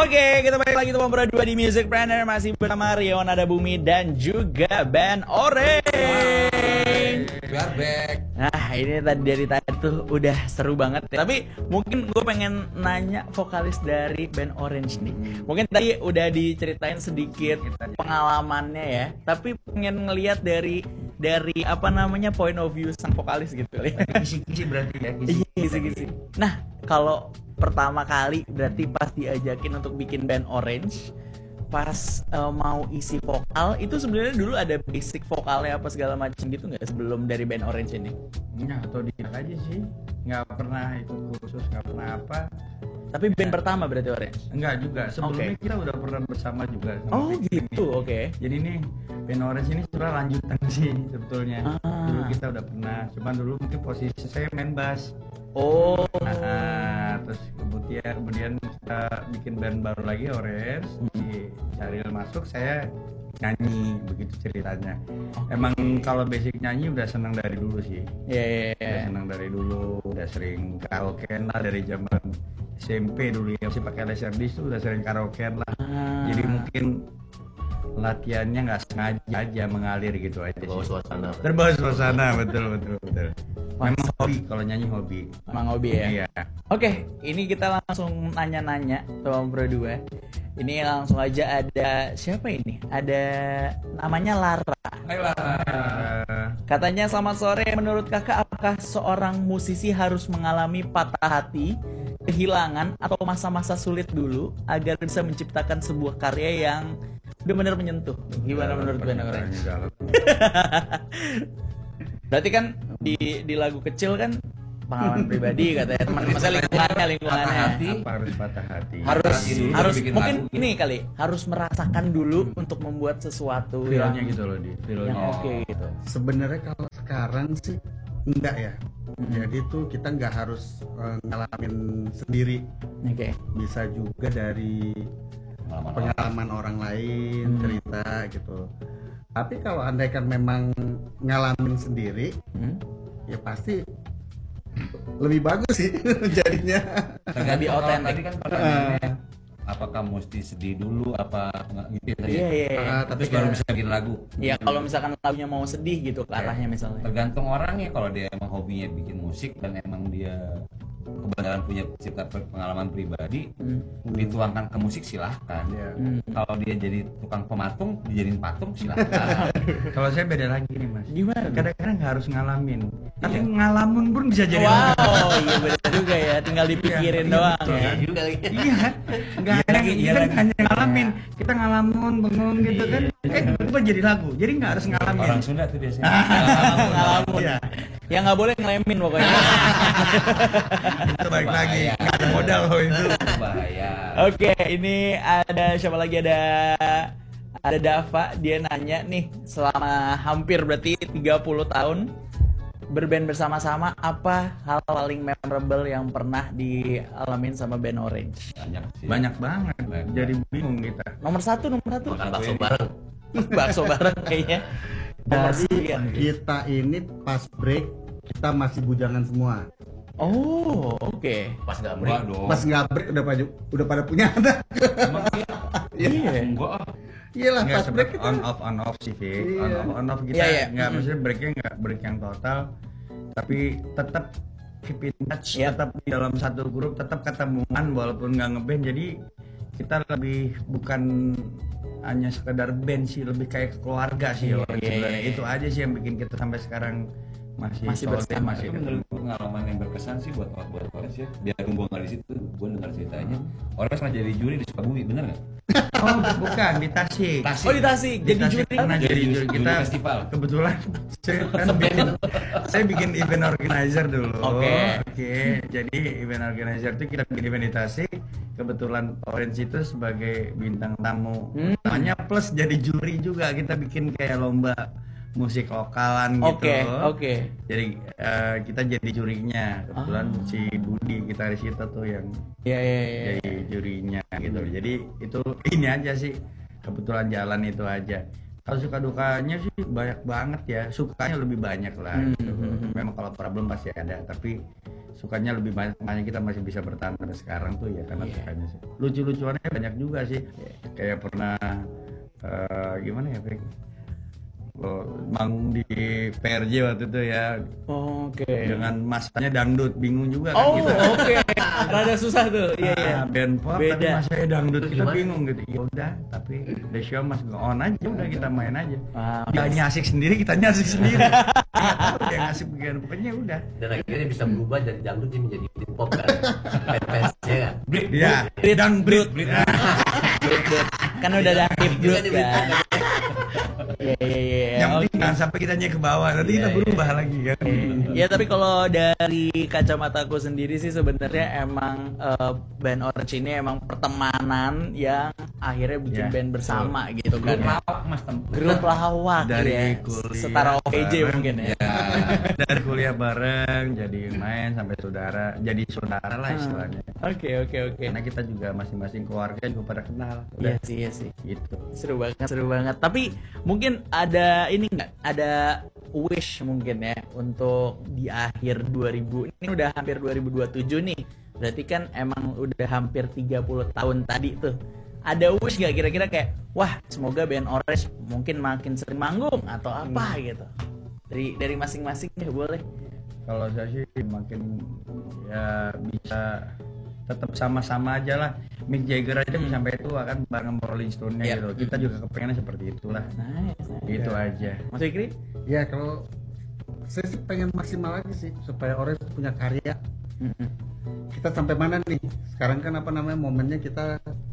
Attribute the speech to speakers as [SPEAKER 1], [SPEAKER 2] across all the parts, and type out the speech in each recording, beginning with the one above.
[SPEAKER 1] Oke, kita balik lagi teman berdua di Music Planner. Masih bersama Rion, ada Bumi, dan juga band Orange.
[SPEAKER 2] We are back.
[SPEAKER 1] Nah, ini dari tadi tuh udah seru banget ya. Tapi mungkin gue pengen nanya vokalis dari band Orange nih. Mungkin tadi udah diceritain sedikit pengalamannya ya. Tapi pengen ngelihat dari apa namanya point of view sang vokalis gitu ya.
[SPEAKER 2] Kisi-kisi berarti ya.
[SPEAKER 1] Kisi-kisi. Nah, kalau pertama kali berarti pas diajakin untuk bikin band Orange, pas mau isi vokal itu sebenarnya dulu ada basic vokalnya apa segala macam gitu nggak sebelum dari band Orange ini?
[SPEAKER 2] Ya, atau dia aja sih, nggak pernah ikut kursus, nggak pernah apa.
[SPEAKER 1] Tapi band pertama berarti Orange?
[SPEAKER 2] Enggak juga, sebelumnya kita udah pernah bersama juga.
[SPEAKER 1] Oh gitu, oke.
[SPEAKER 2] Jadi nih band Orange ini sebenarnya lanjutan sih sebetulnya. Dulu kita udah pernah, cuman dulu mungkin posisi saya main bass.
[SPEAKER 1] Oh.
[SPEAKER 2] Terus kemudian kita bikin band baru lagi Orange. Di Syaril masuk, saya nyanyi, begitu ceritanya. Emang kalau basic nyanyi udah senang dari dulu sih.
[SPEAKER 1] Iya.
[SPEAKER 2] Udah senang dari dulu, udah sering karaokean lah dari zaman SMP dulu ya, masih pakai laser disc tuh udah sering karaokean lah. Jadi mungkin latihannya nggak sengaja aja mengalir gitu aja. Terbawa suasana, betul. Memang hobi, kalau nyanyi hobi.
[SPEAKER 1] Emang hobi ya?
[SPEAKER 2] Iya.
[SPEAKER 1] Oke, ini kita langsung nanya-nanya teman berdua. Ini langsung aja ada siapa ini? Ada namanya Lara.
[SPEAKER 2] Hai Lara.
[SPEAKER 1] Katanya selamat sore, menurut kakak apakah seorang musisi harus mengalami patah hati, kehilangan, atau masa-masa sulit dulu agar bisa menciptakan sebuah karya yang benar-benar menyentuh? Gimana menurut band Orange? Berarti kan di lagu kecil kan pengalaman pribadi katanya teman, masa lingkungannya
[SPEAKER 2] Apa harus patah hati?
[SPEAKER 1] harus mungkin ini kali harus merasakan dulu untuk membuat sesuatu
[SPEAKER 2] Feelnya
[SPEAKER 1] yang
[SPEAKER 2] gitu loh,
[SPEAKER 1] yang oke gitu.
[SPEAKER 3] Sebenarnya kalau sekarang sih enggak ya. Jadi tuh kita nggak harus ngalamin sendiri.
[SPEAKER 1] Oke.
[SPEAKER 3] Bisa juga dari pengalaman orang lain, cerita gitu. Tapi kalau andaikan memang ngalamin sendiri, ya pasti lebih bagus sih jadinya.
[SPEAKER 1] Lebih otentik.
[SPEAKER 4] Tadi kan pertanyaannya apakah mesti sedih dulu apa gitu tadi.
[SPEAKER 1] Iya.
[SPEAKER 4] Tapi baru bisa bikin lagu.
[SPEAKER 1] Ya kalau misalkan lagunya mau sedih gitu ke arahnya misalnya.
[SPEAKER 4] Tergantung orangnya, kalau dia emang hobinya bikin musik dan emang dia kebenaran punya cerita pengalaman pribadi, dituangkan ke musik silahkan. Kalau dia jadi tukang pematung, dijadiin patung silahkan.
[SPEAKER 2] Kalau saya beda lagi nih Mas.
[SPEAKER 1] Gimana?
[SPEAKER 2] Kadang-kadang nggak harus ngalamin, tapi ngalamun pun bisa jadi.
[SPEAKER 1] Wow, iya benar juga ya, tinggal dipikirin doang
[SPEAKER 2] betul,
[SPEAKER 1] ya.
[SPEAKER 4] juga lagi.
[SPEAKER 2] Iya, nggak ada kita hanya ngalamin, kita ngalamun bengong gitu kan, kita jadi lagu, jadi nggak harus ngalamin.
[SPEAKER 4] Orang Sunda tuh biasanya.
[SPEAKER 1] Ngalamun.
[SPEAKER 2] Iya.
[SPEAKER 1] Ya nggak boleh ngelemin pokoknya.
[SPEAKER 2] Itu balik lagi, nggak ada modal loh itu.
[SPEAKER 4] Bahaya.
[SPEAKER 1] Oke, ini ada siapa lagi, ada Dava, dia nanya nih, selama hampir berarti 30 tahun berband bersama-sama, apa hal paling memorable yang pernah dialamin sama band Orange?
[SPEAKER 2] Banyak banget, jadi bingung kita.
[SPEAKER 1] Nomor satu.
[SPEAKER 4] Makan bakso bareng.
[SPEAKER 1] Bakso bareng kayaknya.
[SPEAKER 3] Jadi kita ini pas break kita masih bujangan semua.
[SPEAKER 1] Oh, oke.
[SPEAKER 4] Pas nggak break dong.
[SPEAKER 3] Pas nggak break udah pada punya anak.
[SPEAKER 4] Emang
[SPEAKER 1] Iya.
[SPEAKER 4] enggak ah.
[SPEAKER 3] Iyalah
[SPEAKER 2] Nggak
[SPEAKER 3] pas break
[SPEAKER 2] sempet
[SPEAKER 3] kita
[SPEAKER 2] on off sih, Fik.
[SPEAKER 3] Iya.
[SPEAKER 2] On off kita
[SPEAKER 1] Iya.
[SPEAKER 2] nggak, maksudnya breaknya nggak break yang total, tapi tetap keep in touch,
[SPEAKER 1] Iya.
[SPEAKER 2] tetap di dalam satu grup, tetap ketemuan walaupun nggak ngeband. Jadi kita lebih bukan hanya sekedar band sih, lebih kayak keluarga sih.
[SPEAKER 1] Iya,
[SPEAKER 2] orang
[SPEAKER 1] iya,
[SPEAKER 2] sebenarnya.
[SPEAKER 1] iya.
[SPEAKER 2] Itu aja sih yang bikin kita sampai sekarang masih solid,
[SPEAKER 1] bersama.
[SPEAKER 2] masih
[SPEAKER 4] Tapi menurut gue pengalaman yang berkesan sih buat Orange ya. Biarpun gue nggak di situ, gue dengar ceritanya. Orange pernah jadi juri di Sukabumi, bener nggak?
[SPEAKER 2] Oh bukan, di Tasik.
[SPEAKER 1] Oh, di Tasik. Jadi
[SPEAKER 2] Tasik
[SPEAKER 1] juri.
[SPEAKER 2] pernah jadi juri
[SPEAKER 4] Juri
[SPEAKER 2] kita
[SPEAKER 4] festival.
[SPEAKER 2] kebetulan saya bikin event organizer dulu. Oke. Jadi event organizer itu kita bikin event di Tasik. Kebetulan Orange itu sebagai bintang tamu. Namanya plus jadi juri juga, kita bikin kayak lomba musik lokalan gitu.
[SPEAKER 1] Oke.
[SPEAKER 2] Jadi kita jadi jurinya. Kebetulan si Budi gitaris kita tuh yang
[SPEAKER 1] Iya.
[SPEAKER 2] jadi jurinya gitu. Jadi itu ini aja sih, kebetulan jalan itu aja. Kalau suka dukanya sih banyak banget ya. Sukanya lebih banyak lah gitu. Memang kalau problem pasti ada, tapi sukanya lebih banyak, makanya kita masih bisa bertahan sampai sekarang tuh ya karena sukanya sih. Lucu-lucuannya banyak juga sih. Kayak pernah gimana ya, Pek? Manggung di PRJ waktu itu ya.
[SPEAKER 1] Oke.
[SPEAKER 2] Dengan masanya dangdut, bingung juga kan
[SPEAKER 1] Oh,
[SPEAKER 2] kita.
[SPEAKER 1] oke. Rada susah tuh. Iya, iya.
[SPEAKER 2] Band pop tapi
[SPEAKER 1] Beda.
[SPEAKER 2] masanya dangdut, kita bingung gitu. Ya udah, tapi the show must go on aja, udah kita main aja. Dia nyasik sendiri, kita nyasik sendiri. Dia ngasih bagian pokoknya udah.
[SPEAKER 5] Dan akhirnya bisa berubah dari dangdut dia menjadi hip hop kan. Fansnya kan.
[SPEAKER 2] Iya, dangdut.
[SPEAKER 1] Kan udah ada hip
[SPEAKER 5] Juga
[SPEAKER 1] group
[SPEAKER 5] di
[SPEAKER 1] kan. Iya, iya, iya.
[SPEAKER 2] Yang penting jangan sampai kita ke bawah, nanti kita berubah lagi kan.
[SPEAKER 1] Ya tapi kalau dari kacamataku sendiri sih sebenarnya emang band Orange ini emang pertemanan yang akhirnya bikin
[SPEAKER 2] Ya,
[SPEAKER 1] band bersama gitu kan.
[SPEAKER 4] Lawak mas
[SPEAKER 1] Grup lawak
[SPEAKER 2] Dari
[SPEAKER 1] ya.
[SPEAKER 2] kuliah
[SPEAKER 1] Setara OPJ
[SPEAKER 2] bareng.
[SPEAKER 1] mungkin ya.
[SPEAKER 2] Dari kuliah bareng, jadi main sampai jadi saudara lah istilahnya.
[SPEAKER 1] Oke, oke, oke.
[SPEAKER 2] Karena kita juga masing-masing keluarga juga pada kenal.
[SPEAKER 1] Iya sih, iya sih.
[SPEAKER 2] Gitu.
[SPEAKER 1] Seru banget, seru banget. Tapi mungkin ada ini nggak? Ada wish mungkin ya untuk di akhir 2000. Ini udah hampir 2027 nih. Berarti kan emang udah hampir 30 tahun tadi tuh. Ada wish nggak kira-kira kayak, wah semoga band Orange mungkin makin sering manggung atau apa gitu? Dari masing-masing ya boleh.
[SPEAKER 2] Kalau saya sih makin ya bisa tetap sama-sama aja lah. Mick Jagger aja bisa sampai tua kan bareng Rolling Stone-nya
[SPEAKER 1] Iya.
[SPEAKER 2] gitu. Kita juga kepengennya seperti itulah.
[SPEAKER 1] Nice.
[SPEAKER 2] Gitu aja.
[SPEAKER 1] Mas Fikri?
[SPEAKER 3] Ya kalau saya sih pengen maksimal lagi sih supaya Orange punya karya. Kita sampai mana nih? Sekarang kan apa namanya momennya kita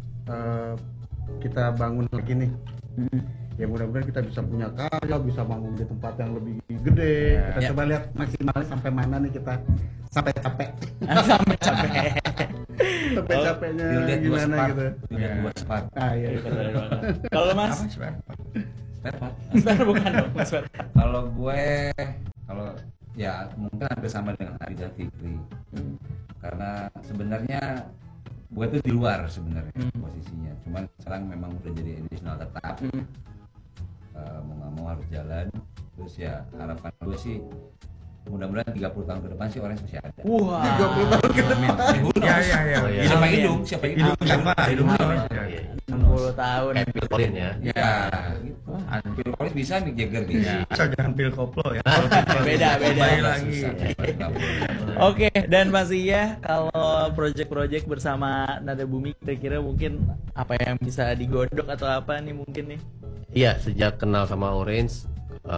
[SPEAKER 3] bangun lagi nih. Ya mudah-mudahan kita bisa punya karya, bisa bangun di tempat yang lebih gede. Kita
[SPEAKER 1] Ya.
[SPEAKER 3] coba lihat maksimalnya sampai mana nih kita sampai capek.
[SPEAKER 1] Sampai capek.
[SPEAKER 3] Sampai capeknya
[SPEAKER 4] Dilihat dua
[SPEAKER 3] gimana
[SPEAKER 4] spart,
[SPEAKER 3] gitu.
[SPEAKER 4] dilihat dua spart.
[SPEAKER 3] Ah iya.
[SPEAKER 1] Kalau Mas?
[SPEAKER 2] Apa sih, Pak?
[SPEAKER 4] Spare part.
[SPEAKER 1] Sebentar bukan dong, Mas.
[SPEAKER 4] Kalau gue, kalau ya mungkin hampir sama dengan Ari dan Fikri. Karena sebenarnya gue tuh di luar sebenarnya posisinya. Cuman sekarang memang udah jadi additional tetap. Mau nggak mau harus jalan. Terus ya harapan gue sih mudah-mudahan 30 tahun ke depan sih Orange masih ada.
[SPEAKER 1] Wah.
[SPEAKER 3] 30 tahun ke depan.
[SPEAKER 2] Ya ya ya.
[SPEAKER 5] Oh, iya.
[SPEAKER 4] Siapa yang
[SPEAKER 1] Amin.
[SPEAKER 4] hidup? Siapa yang
[SPEAKER 2] Hidup siapa? Hidup
[SPEAKER 5] Iya,
[SPEAKER 2] terus.
[SPEAKER 5] iya, iya.
[SPEAKER 1] 60 tahun.
[SPEAKER 5] Kayak Phil Collins ya.
[SPEAKER 4] Ya, gitu. Phil Collins bisa, Mick Jagger bisa.
[SPEAKER 2] Asal jangan pil koplo ya.
[SPEAKER 1] Beda, beda.
[SPEAKER 2] Kembali lagi.
[SPEAKER 4] Susah, nggak boleh.
[SPEAKER 1] Oke, dan pastinya kalau project-project bersama Nada Bumi kira-kira mungkin apa yang bisa digodok atau apa nih mungkin nih?
[SPEAKER 5] Iya, sejak kenal sama Orange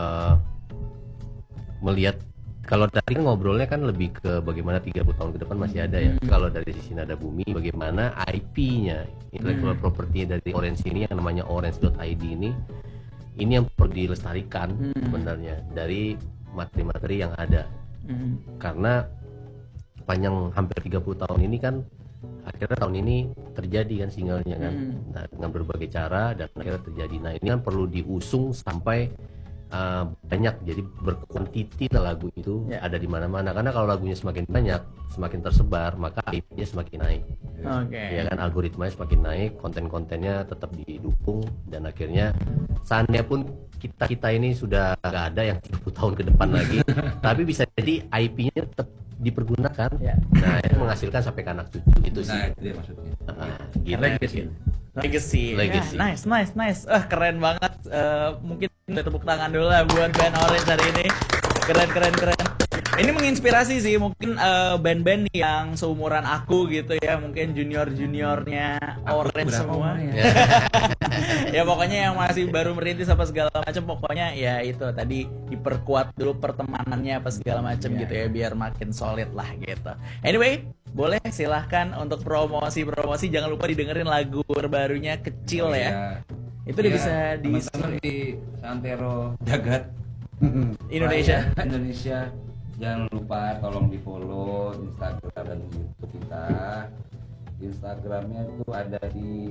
[SPEAKER 5] melihat kalau tadi kan ngobrolnya kan lebih ke bagaimana 30 tahun ke depan masih ada ya. Kalau dari sisi Nada Bumi bagaimana IP-nya, intellectual property dari Orange ini yang namanya orange.id ini yang perlu dilestarikan sebenarnya dari materi-materi yang ada. Karena panjang hampir 30 tahun ini kan akhirnya tahun ini terjadi kan singlenya kan. Nah, dengan berbagai cara dan akhirnya terjadi. Nah, ini kan perlu diusung sampai banyak, jadi berkuantiti lagu itu ada di mana-mana. Karena kalau lagunya semakin banyak, semakin tersebar, maka IP-nya semakin naik.
[SPEAKER 1] Oke.
[SPEAKER 5] Ya kan, algoritmanya semakin naik, konten-kontennya tetap didukung, dan akhirnya seandainya pun kita ini sudah nggak ada yang 30 tahun ke depan lagi, tapi bisa jadi IP-nya tetap dipergunakan. Nah, itu menghasilkan sampai ke anak cucu itu sih.
[SPEAKER 4] Nah, itu dia maksudnya.
[SPEAKER 5] Gitu.
[SPEAKER 1] Legacy.
[SPEAKER 5] Legacy.
[SPEAKER 1] Ya, nice. Keren banget. Mungkin tepuk tangan dulu lah buat band Orange hari ini. Keren. Ini menginspirasi sih mungkin band-band yang seumuran aku gitu ya, mungkin juniornya Orange semua. Ya pokoknya yang masih baru merintis apa segala macam, pokoknya ya itu tadi diperkuat dulu pertemanannya apa segala macam gitu ya biar makin solid lah gitu. Anyway, boleh silahkan untuk promosi, jangan lupa didengerin lagu terbarunya Kecil ya. Itu udah bisa
[SPEAKER 4] teman-teman di Santero Jagat
[SPEAKER 1] Indonesia.
[SPEAKER 4] Indonesia. Jangan lupa tolong di follow Instagram dan YouTube kita. Instagramnya tuh ada di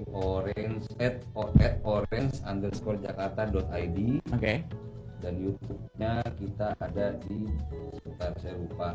[SPEAKER 4] orange_jakarta.id.
[SPEAKER 1] Oke.
[SPEAKER 4] Dan YouTube-nya kita ada di, sebentar saya lupa,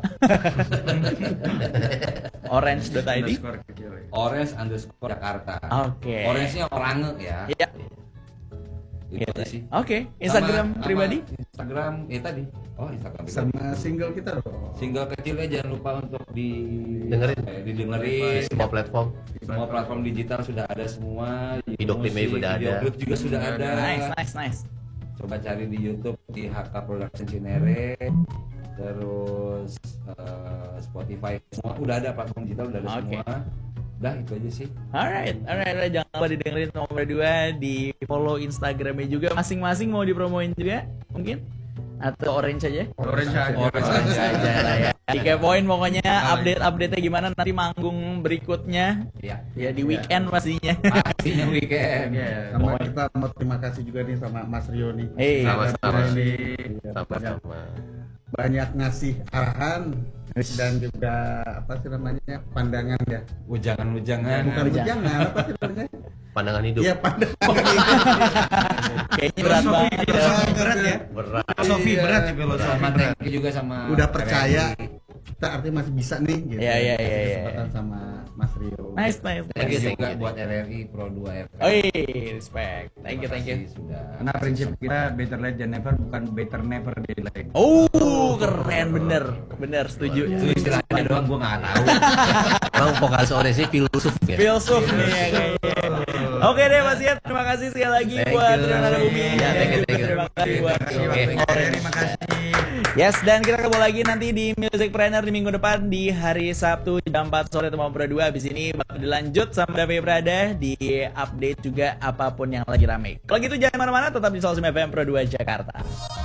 [SPEAKER 1] Orange.id.
[SPEAKER 4] orange_jakarta.
[SPEAKER 1] Oke.
[SPEAKER 4] Orange-nya orange ya.
[SPEAKER 1] Iya.
[SPEAKER 4] Itu aja sih.
[SPEAKER 1] Oke, Instagram
[SPEAKER 4] Sama
[SPEAKER 1] pribadi?
[SPEAKER 4] Instagram tadi. Oh, Instagram pribadi.
[SPEAKER 3] Sama single kita loh.
[SPEAKER 4] Single kecilnya jangan lupa untuk
[SPEAKER 5] Dengerin
[SPEAKER 4] didengerin.
[SPEAKER 5] semua platform.
[SPEAKER 4] Semua platform digital sudah ada semua.
[SPEAKER 5] Video klipnya juga udah
[SPEAKER 4] video
[SPEAKER 5] ada.
[SPEAKER 4] klip juga sudah ada.
[SPEAKER 1] Nice.
[SPEAKER 4] Coba cari di YouTube di HK Production Cinere, terus Spotify, semua udah ada, platform digital udah ada semua. Udah itu aja sih.
[SPEAKER 1] Alright. Jangan lupa didengerin nomor berdua, di follow Instagramnya juga. Masing-masing mau dipromoin juga mungkin? Atau Orange aja?
[SPEAKER 2] Orange aja.
[SPEAKER 1] Orange aja lah ya. Dikepoin pokoknya update-nya gimana nanti manggung berikutnya.
[SPEAKER 4] Iya.
[SPEAKER 1] Ya di weekend pastinya.
[SPEAKER 4] Pastinya weekend.
[SPEAKER 3] Sama kita mau terima kasih juga nih sama Mas Rio nih.
[SPEAKER 5] Sama-sama.
[SPEAKER 3] Ini
[SPEAKER 5] Sama-sama.
[SPEAKER 3] banyak ngasih arahan dan juga apa sih namanya pandangan ya.
[SPEAKER 4] Ujangan-ujangan.
[SPEAKER 3] Bukan ujangan, apa sih namanya?
[SPEAKER 5] Pandangan hidup.
[SPEAKER 3] Iya pandangan.
[SPEAKER 1] Kayaknya berat banget.
[SPEAKER 2] Filosofi berat ya.
[SPEAKER 5] Berat.
[SPEAKER 2] Filosofi berat ya, filosofi
[SPEAKER 4] Sama
[SPEAKER 2] berat.
[SPEAKER 4] thank you juga sama
[SPEAKER 3] Udah percaya
[SPEAKER 4] RRI.
[SPEAKER 3] kita artinya masih bisa nih gitu.
[SPEAKER 1] Iya.
[SPEAKER 3] Kesempatan sama Mas Rio.
[SPEAKER 1] Nice.
[SPEAKER 4] Thank you
[SPEAKER 5] Thank
[SPEAKER 4] juga
[SPEAKER 5] you.
[SPEAKER 4] buat RRI Pro 2 RK.
[SPEAKER 1] Respect. Thank you.
[SPEAKER 4] Terima kasih sudah.
[SPEAKER 2] Karena prinsip kita better late than never, bukan better never day late.
[SPEAKER 1] Oh, keren bener, setuju.
[SPEAKER 4] Itu istilahnya doang gua nggak tahu.
[SPEAKER 5] Emang vokalis Orange ini filsuf ya.
[SPEAKER 1] Filsuf nih ya kayaknya. Oke deh Mas Yat, terima kasih sekali lagi
[SPEAKER 5] Thank
[SPEAKER 1] buat
[SPEAKER 5] you.
[SPEAKER 1] Renata Bumi.
[SPEAKER 5] Ya, thank you.
[SPEAKER 1] Terima kasih buat
[SPEAKER 2] Terima kasih.
[SPEAKER 1] Yes, dan kita ketemu lagi nanti di Musicpreneur di minggu depan di hari Sabtu jam 4 sore atau Pro 2. Habis ini bakal dilanjut sama Davi Prada di update juga apapun yang lagi rame. Kalau gitu jangan kemana-mana, tetap di 105 FM Pro 2 Jakarta.